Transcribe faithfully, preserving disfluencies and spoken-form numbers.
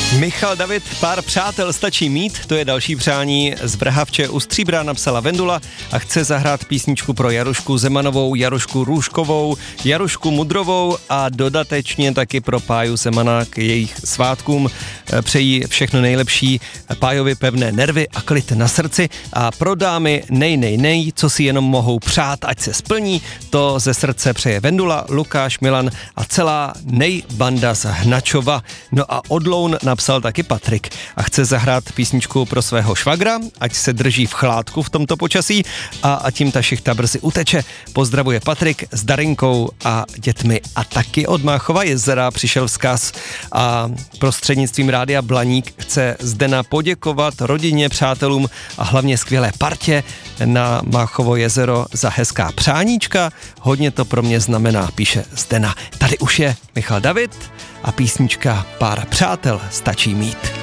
Michal David, pár přátel stačí mít, to je další přání. Z Vrhavče u Stříbra napsala Vendula a chce zahrát písničku pro Jarušku Zemanovou, Jarušku Růžkovou, Jarušku Mudrovou a dodatečně taky pro Páju Zemana k jejich svátkům. Přejí všechno nejlepší, Pájovi pevné nervy a klid na srdci a pro dámy nej, nej, nej, co si jenom mohou přát, ať se splní, to ze srdce přeje Vendula, Lukáš, Milan a celá nejbanda z Hnačova. No a odloun napsal taky Patrik a chce zahrát písničku pro svého švagra, ať se drží v chládku v tomto počasí a ať jim ta šichta brzy uteče. Pozdravuje Patrik s Darinkou a dětmi. A taky od Máchova jezera přišel vzkaz a prostřednictvím rádia Blaník chce Zdena poděkovat rodině, přátelům a hlavně skvělé partě na Máchovo jezero za hezká přáníčka. Hodně to pro mě znamená, píše Zdena. Tady už je Michal David a písnička Pár přátel stačí mít.